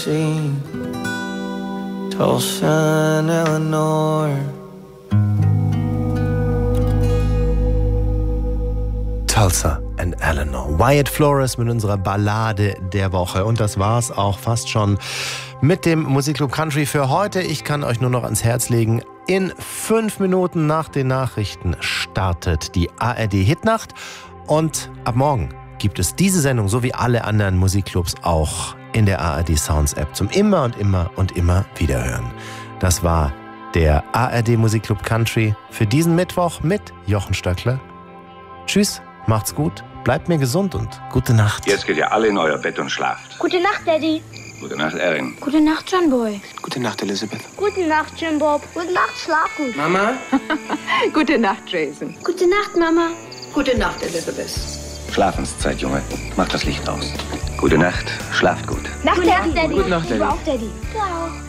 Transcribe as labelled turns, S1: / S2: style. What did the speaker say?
S1: Tulsa and Eleanor.
S2: Tulsa and Eleanor. Wyatt Flores mit unserer Ballade der Woche. Und das war's auch fast schon mit dem Musikclub Country für heute. Ich kann euch nur noch ans Herz legen, in 5 Minuten nach den Nachrichten startet die ARD Hitnacht. Und ab morgen gibt es diese Sendung, so wie alle anderen Musikclubs auch, in der ARD Sounds App zum immer und immer wiederhören. Das war der ARD Musikclub Country für diesen Mittwoch mit Jochen Stöckler. Tschüss, macht's gut, bleibt mir gesund und gute Nacht.
S3: Jetzt geht ihr alle in euer Bett und schlaft.
S4: Gute Nacht, Daddy.
S3: Gute Nacht, Erin.
S4: Gute Nacht, John Boy.
S5: Gute Nacht, Elizabeth.
S4: Gute Nacht, Jim Bob. Gute Nacht, schlaf gut.
S5: Mama?
S6: Gute Nacht, Jason.
S4: Gute Nacht, Mama.
S6: Gute Nacht, Elizabeth.
S3: Schlafenszeit, Junge. Macht das Licht aus. Gute Nacht, schlaft gut.
S4: Gute Nacht, Daddy.
S5: Gute Nacht, Daddy.
S4: Du auch, Daddy. Du auch.